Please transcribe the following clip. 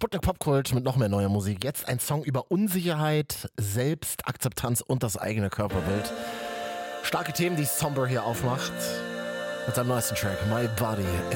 Sputnik Popkult mit noch mehr neuer Musik. Jetzt ein Song über Unsicherheit, Selbstakzeptanz und das eigene Körperbild. Starke Themen, die Somber hier aufmacht. Mit seinem neuesten Track, My Body